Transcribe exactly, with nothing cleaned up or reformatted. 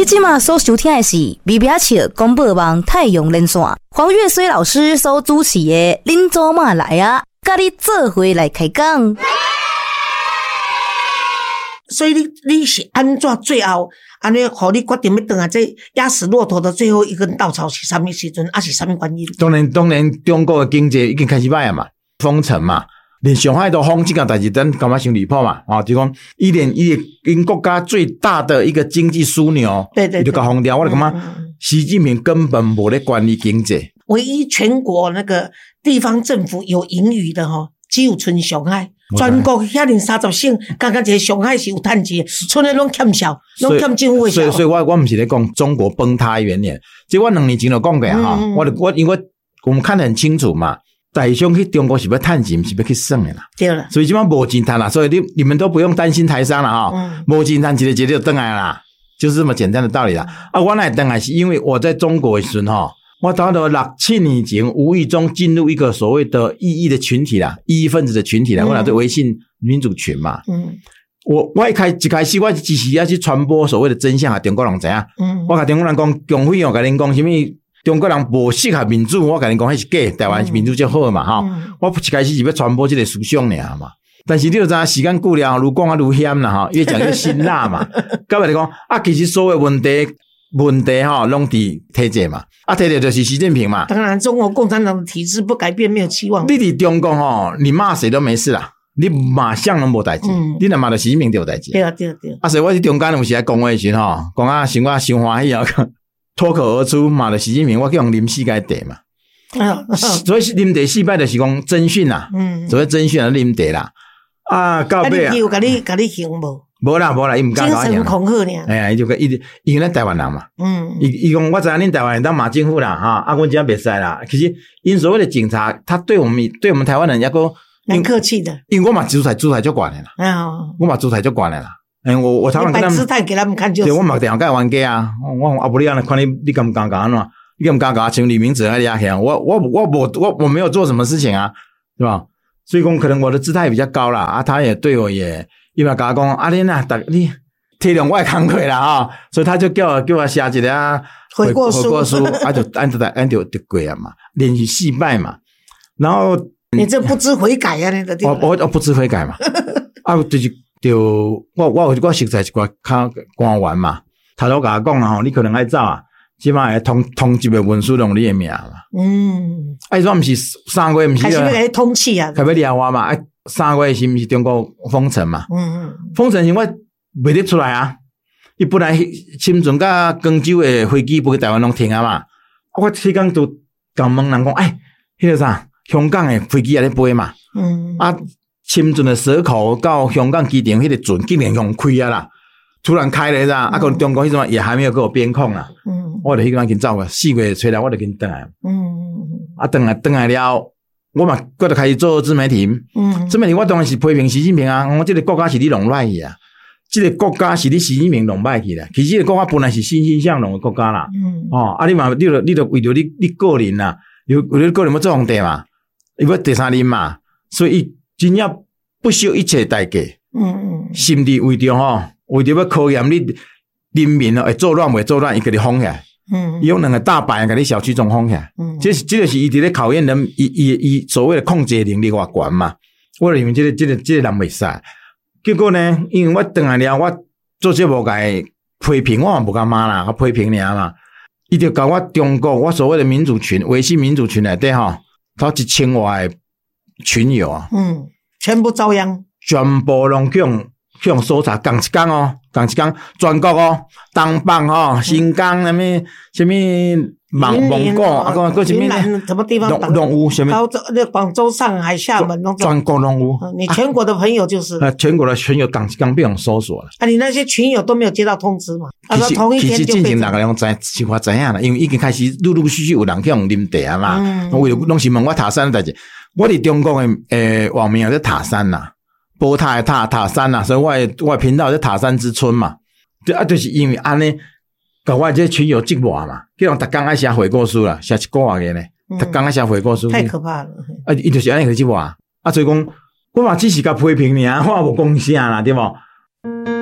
即马所收听的是微微笑广播网太阳连线，黄月水老师所主持的恁祖妈来啊，甲你做伙来开讲。 所以你你是安怎最后安尼，互你决定要转来这压死骆驼的最后一根稻草是啥物时阵？啊是啥物原因？ 当然，当然，中国的经济已经开始歹啊嘛，封城嘛。连上海都封这件代志，咱干嘛想离谱嘛？啊，就讲伊连伊因国家最大的一个经济枢纽， 对对对， 就甲封掉。我就感觉习近平根本无咧管理经济。 唯一全国那个地方政府有盈余的吼，只有剩上海。全国遐尼三十省，刚刚一个上海是有趁钱，剩的拢欠钞，拢欠政府的钞。 所以，所以我我不是咧讲中国崩塌元年，即我两年前就讲过哈，我我因为我们看得很清楚嘛。大商去中国是要趁钱，是要去省的啦。 对了， 所以即马无钱趁啦，所以你你们都不用担心台商了哈。无钱趁，一个一个就回来啦，就是这么简单的道理啦。啊，我来回来是因为我在中国的时候哈，我到了六七年前无意中进入一个所谓的异议的群体啦，异议分子的群体啦，我来做微信民主群嘛。嗯，我我一开一开始我只是要去传播所谓的真相啊，中国人知影。嗯，我甲中国人讲，共匪哦，甲恁讲什么？中国人无适合民主，我跟你讲，迄是假。台湾民主就好嘛，哈、嗯！我一开始是要传播这个思想尔嘛，但是你就知道时间久了，愈讲啊愈险啦，哈！越讲越辛辣嘛。到尾来讲，啊，其实所有问题问题哈，拢伫体制嘛，啊，体制就是习近平嘛。 当然，中国共产党的体制不改变，没有期望。 你伫中国吼，你骂谁都没事啦，你马上拢无代志，嗯、你若骂到习近平就有代志。 对啊，对啊，对啊。 啊，所以我伫中间有时来讲话时吼，讲啊，想我伤欢喜啊。脱口而出骂了习近平，我叫人啉四界茶嘛。所以啉茶四摆就是讲征讯啦，嗯，所谓征讯啊啉茶啦。啊，到尾啊， 你有甲你甲你行无？ 无啦无啦，伊毋敢甲我行。 精神恐吓呢？ 哎呀，伊就伊伊因咱台湾人嘛，嗯，伊伊讲我知影恁台湾人当骂政府啦，哈，啊，阮真袂使啦。其实因所谓的警察，他对我们对我们台湾人也个蛮客气的， 因为我嘛姿态姿态足悬的啦，啊，我嘛姿态足悬的啦。哎、欸，我我常常跟他们摆姿态给他们看就是。 对，我嘛电话甲冤家啊，我啊不你安尼看你你敢不敢讲安怎？你敢不敢讲像李明哲那样样？我我我我我我没有做什么事情啊，对吧？所以讲可能我的姿态比较高啦，啊，他也对我也伊嘛甲我讲啊，你啊，你体谅我的工课啦哈，所以他就叫我叫我写一个啊悔过书，悔过书，啊就按着按就就过啊嘛，连续四摆嘛，然后你这不知悔改啊，那个我我我不知悔改嘛，啊就是。就我我我实在一寡较官员嘛，头头甲我讲啦吼，你可能爱走啊，起码会通通缉的文书用你的名嘛。嗯，哎，说毋是三月，毋是开始要给通气啊， 开要抓我嘛？哎，三月是毋是中国封城嘛？嗯嗯，封城是我袂得出来啊。伊本来深圳甲广州的飞机飞台湾拢停啊嘛，我迄天就甲问人讲，哎，迄个啥，香港的飞机也咧飞嘛？嗯啊。深圳的蛇口到香港机场，迄个船竟然用开啊啦！突然开了啦，啊，个中国迄种也还没有给我边控啦。嗯，我就迄个人紧走啊，四月吹来我就紧转来。嗯，啊，转来转来了，我嘛我就开始做自媒体。嗯，自媒体我当然是批评习近平啊，我这个国家是你弄坏去啊，这个国家是你习近平弄坏去啦。其实这个国家本来是欣欣向荣的国家啦。嗯，哦，啊，你嘛，你就你就为着你你个人啦，有为了个人要做皇帝嘛，伊要第三任嘛，所以。真要不惜一切代价，嗯嗯，甚至为着吼，为着要考验你人民哦，会做乱未做乱，伊给你封起来，嗯，伊用两个大板给你小区中封起来，嗯，这是这就是伊伫咧考验人，伊伊伊所谓的控制能力偌悬嘛。我认为这个这个这个人袂使，结果呢，因为我转来了，我做节目甲伊批评，我嘛无干嘛啦，我批评尔嘛，伊就甲我中国我所谓的民主群、微信民主群内底吼，他一千外的群友啊，嗯， 全部遭殃， 全部拢向向搜查，共一天哦，共一天，全国哦，东北哦，新疆什么什么蒙蒙古啊，个个什么什么地方拢有什么？ 高州、那广州、上海、厦门拢全国拢有。 你全国的朋友就是啊，全国的群友共一天被人搜索了。 啊，你那些群友都没有接到通知嘛？啊， 其实同一天就其实进前大家拢知，是我知影啦，因为已经开始陆陆续续有人去用啉茶啊嘛。嗯，我拢是问我塔山的代志。我伫中国的诶网名叫塔山呐，波塔的塔塔山呐，所以我的我的频道叫塔山之春嘛。对啊，就是因为安尼，甲我这群友折磨嘛，叫人逐工爱写悔过书啦，写一个月个呢，逐工爱写悔过书。 太可怕了！ 啊，伊就是安尼个折磨啊，啊，所以讲我嘛只是甲批评尔，我也无讲啥啦，对无？